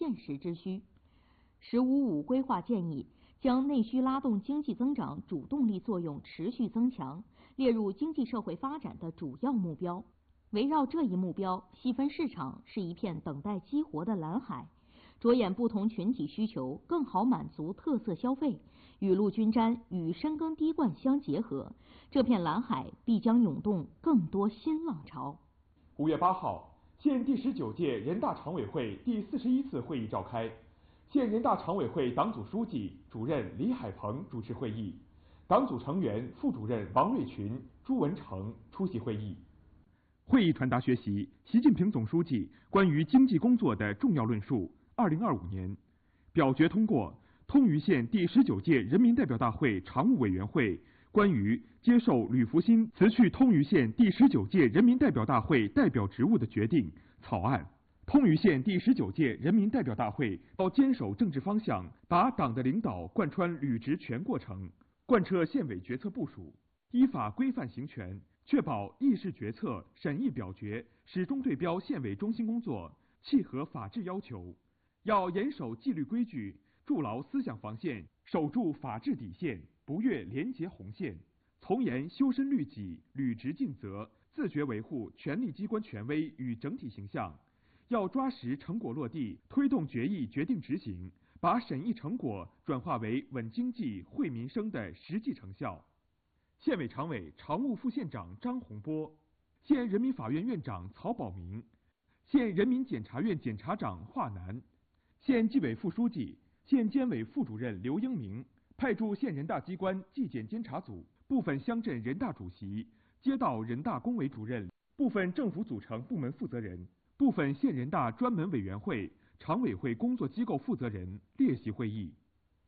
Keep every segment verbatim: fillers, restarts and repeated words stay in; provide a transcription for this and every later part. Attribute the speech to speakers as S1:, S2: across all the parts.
S1: 现实之需。“十五五”规划建议将内需拉动经济增长主动力作用持续增强，列入经济社会发展的主要目标。围绕这一目标，细分市场是一片等待激活的蓝海，着眼不同群体需求，更好满足特色消费，雨露均沾，与深耕滴灌相结合，这片蓝海必将涌动更多新浪潮。
S2: 五月八号，现第十九届人大常委会第四十一次会议召开，现人大常委会党组书记、主任李海鹏主持会议，党组成员、副主任王瑞群、朱文成出席会议。会议传达学习习近平总书记关于经济工作的重要论述。二零二五年，表决通过通榆县第十九届人民代表大会常务委员会关于接受吕福新辞去通榆县第十九届人民代表大会代表职务的决定草案。通榆县第十九届人民代表大会要坚守政治方向，把党的领导贯穿履职全过程，贯彻县委决策部署，依法规范行权，确保议事决策、审议表决始终对标县委中心工作，契合法治要求。要严守纪律规矩，筑牢思想防线，守住法治底线，不越廉洁红线，从严修身律己，履职尽责，自觉维护权力机关权威与整体形象。要抓实成果落地，推动决议决定执行，把审议成果转化为稳经济、惠民生的实际成效。县委常委、常务副县长张洪波，县人民法院院长曹保明，县人民检察院检察长华南，县纪委副书记、县监委副主任刘英明派驻县人大机关纪检监察组、部分乡镇人大主席、街道人大工委主任、部分政府组成部门负责人、部分县人大专门委员会、常委会工作机构负责人列席会议。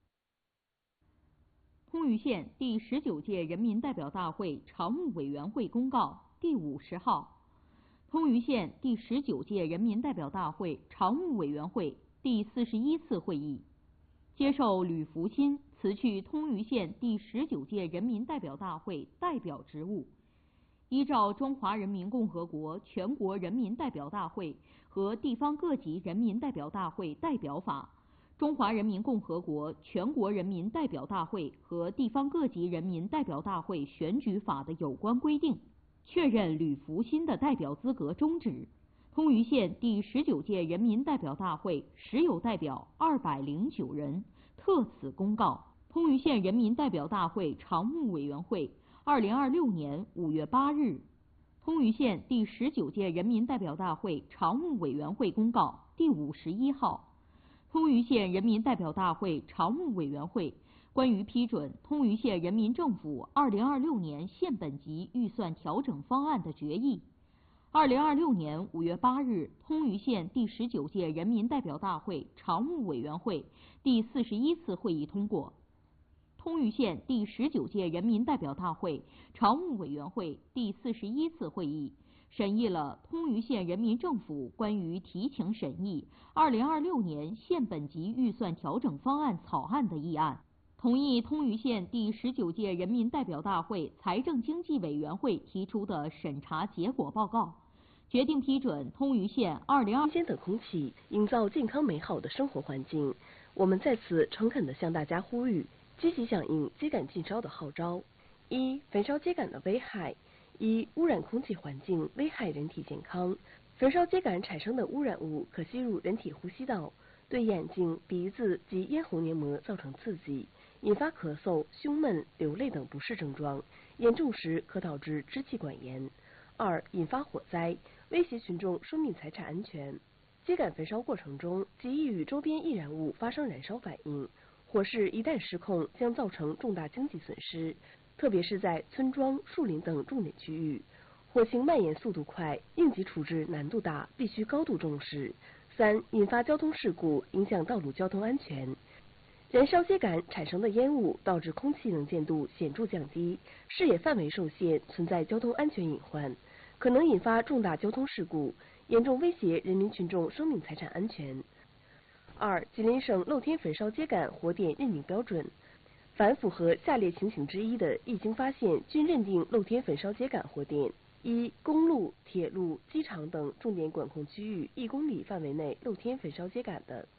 S1: 通榆县第十九届人民代表大会常务委员会公告第五十号，通榆县第十九届人民代表大会常务委员会第四十一次会议，接受吕福新辞去通榆县第十九届人民代表大会代表职务。依照《中华人民共和国全国人民代表大会和地方各级人民代表大会代表法》、《中华人民共和国全国人民代表大会和地方各级人民代表大会选举法》的有关规定，确认吕福新的代表资格终止。通榆县第十九届人民代表大会实有代表二百零九人，特此公告。通榆县人民代表大会常务委员会二零二六年五月八日，通榆县第十九届人民代表大会常务委员会公告第五十一号，通榆县人民代表大会常务委员会关于批准通榆县人民政府二零二六年县本级预算调整方案的决议。二零二六年五月八日，通榆县第十九届人民代表大会常务委员会第四十一次会议通过。通榆县第十九届人民代表大会常务委员会第四十一次会议审议了通榆县人民政府关于提请审议二零二六年县本级预算调整方案草案的议案，同意通榆县第十九届人民代表大会财政经济委员会提出的审查结果报告，决定批准通榆县二零二
S3: 新鲜的空气，营造健康美好的生活环境。我们在此诚恳地向大家呼吁，积极响应秸秆禁烧的号召。一、焚烧秸秆的危害。一、污染空气环境，危害人体健康。焚烧秸秆产生的污染物可吸入人体呼吸道，对眼睛、鼻子及咽喉黏膜造成刺激，引发咳嗽、胸闷、流泪等不适症状，严重时可导致支气管炎。二、引发火灾，威胁群众生命财产安全。秸秆焚烧过程中极易与周边易燃物发生燃烧反应，火势一旦失控，将造成重大经济损失，特别是在村庄、树林等重点区域。火情蔓延速度快，应急处置难度大，必须高度重视。三、引发交通事故，影响道路交通安全。燃烧秸秆产生的烟雾导致空气能见度显著降低，视野范围受限，存在交通安全隐患，可能引发重大交通事故，严重威胁人民群众生命财产安全。二、吉林省露天焚烧秸秆火点认定标准，凡符合下列情形之一的，一经发现，均认定露天焚烧秸秆火点：一、公路、铁路、机场等重点管控区域一公里范围内露天焚烧秸秆的。